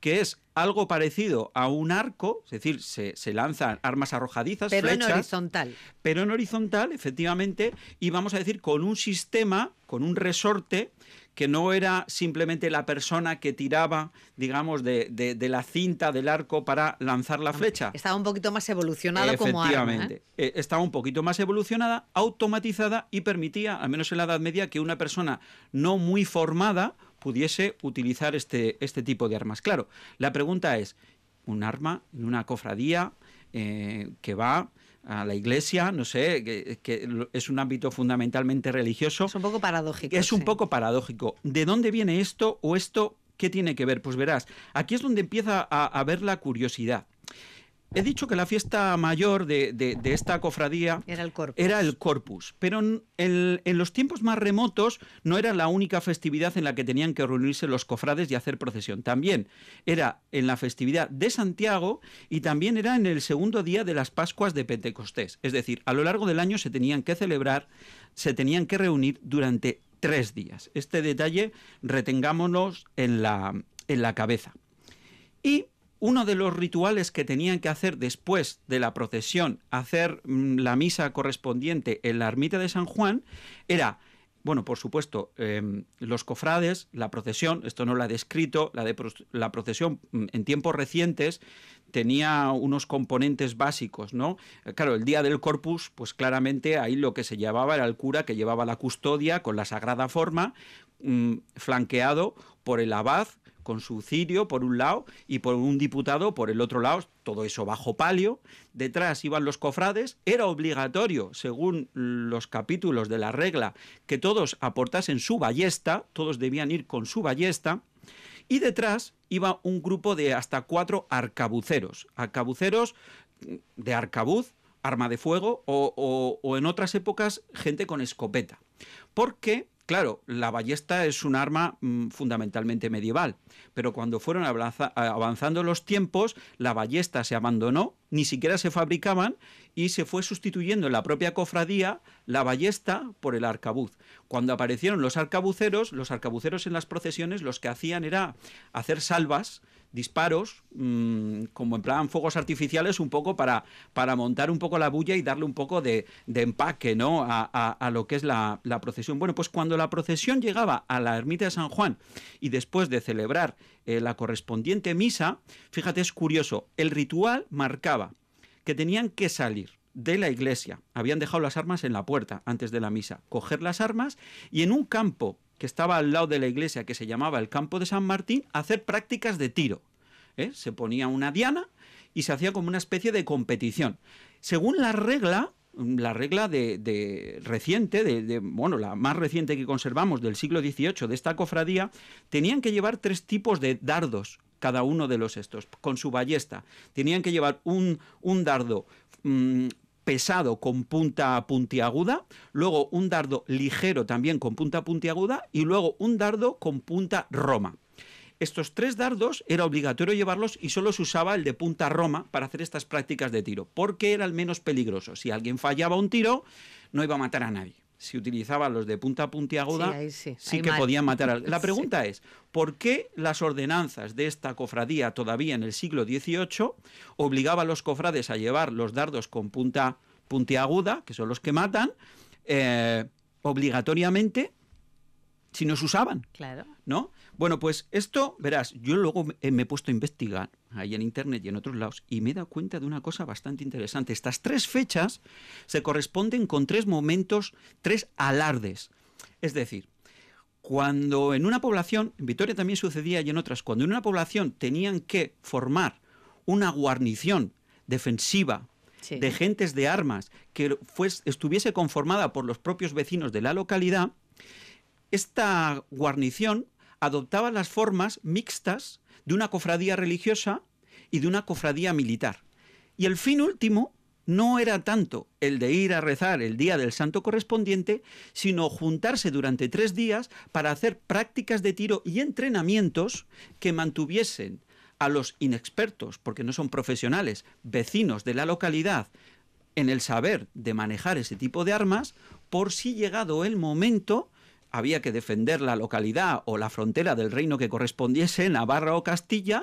que es algo parecido a un arco, es decir, se lanzan armas arrojadizas, pero flechas, en horizontal. Pero en horizontal, efectivamente, y vamos a decir con un sistema, con un resorte, que no era simplemente la persona que tiraba, digamos, de la cinta del arco para lanzar la flecha. Estaba un poquito más evolucionada como arma. Efectivamente, estaba un poquito más evolucionada, automatizada y permitía, al menos en la Edad Media, que una persona no muy formada pudiese utilizar este tipo de armas. Claro, la pregunta es, un arma en una cofradía que va a la iglesia, no sé, que es un ámbito fundamentalmente religioso. Es un poco paradójico. Es un poco paradójico. ¿De dónde viene esto o esto qué tiene que ver? Pues verás, aquí es donde empieza a ver la curiosidad. He dicho que la fiesta mayor de esta cofradía era el Corpus, pero en los tiempos más remotos no era la única festividad en la que tenían que reunirse los cofrades y hacer procesión. También era en la festividad de Santiago y también era en el segundo día de las Pascuas de Pentecostés. Es decir, a lo largo del año se tenían que celebrar, se tenían que reunir durante 3 días. Este detalle retengámonos en la cabeza. Y uno de los rituales que tenían que hacer después de la procesión, hacer la misa correspondiente en la ermita de San Juan, era, bueno, por supuesto, los cofrades, la procesión, esto no lo ha descrito, la procesión en tiempos recientes tenía unos componentes básicos, ¿no? Claro, el día del Corpus, pues claramente ahí lo que se llevaba era el cura que llevaba la custodia con la sagrada forma, flanqueado por el abad, con su cirio por un lado y por un diputado por el otro lado, todo eso bajo palio. Detrás iban los cofrades, era obligatorio, según los capítulos de la regla, que todos aportasen su ballesta, todos debían ir con su ballesta, y detrás iba un grupo de hasta 4 arcabuceros de arcabuz, arma de fuego, o en otras épocas gente con escopeta. Porque claro, la ballesta es un arma fundamentalmente medieval, pero cuando fueron avanzando los tiempos, la ballesta se abandonó, ni siquiera se fabricaban y se fue sustituyendo en la propia cofradía la ballesta por el arcabuz. Cuando aparecieron los arcabuceros en las procesiones lo que hacían era hacer salvas, disparos, como en plan fuegos artificiales, un poco para montar un poco la bulla y darle un poco de empaque, ¿no? a lo que es la procesión. Bueno, pues cuando la procesión llegaba a la ermita de San Juan y después de celebrar la correspondiente misa, fíjate, es curioso, el ritual marcaba que tenían que salir de la iglesia, habían dejado las armas en la puerta antes de la misa, coger las armas y en un campo que estaba al lado de la iglesia, que se llamaba el campo de San Martín, hacer prácticas de tiro. Se ponía una diana y se hacía como una especie de competición. Según la regla reciente, bueno, la más reciente que conservamos del siglo XVIII de esta cofradía, tenían que llevar 3 tipos de dardos, cada uno de los estos, con su ballesta. Tenían que llevar un dardo pesado con punta puntiaguda, luego un dardo ligero también con punta puntiaguda y luego un dardo con punta roma. Estos 3 dardos era obligatorio llevarlos y solo se usaba el de punta roma para hacer estas prácticas de tiro, porque era el menos peligroso. Si alguien fallaba un tiro, no iba a matar a nadie. Si utilizaba los de punta puntiaguda, sí que podían matar a alguien. La pregunta es, ¿por qué las ordenanzas de esta cofradía todavía en el siglo XVIII obligaban a los cofrades a llevar los dardos con punta puntiaguda, que son los que matan, obligatoriamente, si no se usaban? Claro. ¿No? Bueno, pues esto, verás, yo luego me he puesto a investigar ahí en internet y en otros lados y me he dado cuenta de una cosa bastante interesante. Estas 3 fechas se corresponden con 3 momentos, 3 alardes. Es decir, cuando en una población, en Vitoria también sucedía y en otras, cuando en una población tenían que formar una guarnición defensiva de gentes de armas que estuviese conformada por los propios vecinos de la localidad, esta guarnición adoptaba las formas mixtas de una cofradía religiosa y de una cofradía militar. Y el fin último no era tanto el de ir a rezar el día del santo correspondiente, sino juntarse durante 3 días para hacer prácticas de tiro y entrenamientos que mantuviesen a los inexpertos, porque no son profesionales, vecinos de la localidad, en el saber de manejar ese tipo de armas, por si llegado el momento había que defender la localidad o la frontera del reino que correspondiese, Navarra o Castilla,